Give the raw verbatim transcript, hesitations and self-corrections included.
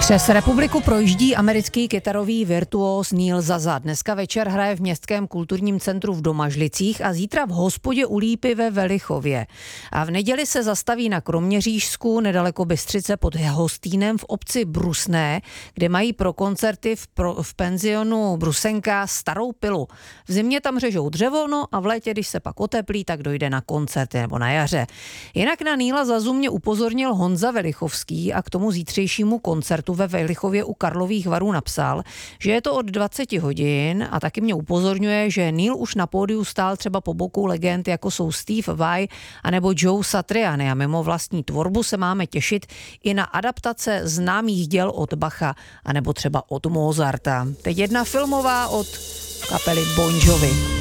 Přes republiku projíždí americký kytarový virtuóz Neil Zaza. Dneska večer hraje v Městském kulturním centru v Domažlicích a zítra v hospodě u Lípy ve Velichově. A v neděli se zastaví na Kroměřížsku, nedaleko Bystřice pod Hostýnem v obci Brusné, kde mají pro koncerty v, pro, v penzionu Brusenka starou pilu. V zimě tam řežou dřevo, no a v létě, když se pak oteplí, tak dojde na koncerty nebo na jaře. Jinak na Neila Zazu mě upozornil Honza Velichovský a k tomu zítřejšímu koncertu ve Velichově u Karlových Varů napsal, že je to od dvacet hodin a taky mě upozorňuje, že Neil už na pódiu stál třeba po boku legend jako jsou Steve Vai anebo Joe Satriani a mimo vlastní tvorbu se máme těšit i na adaptace známých děl od Bacha anebo třeba od Mozarta. Teď jedna filmová od kapely Bon Jovi.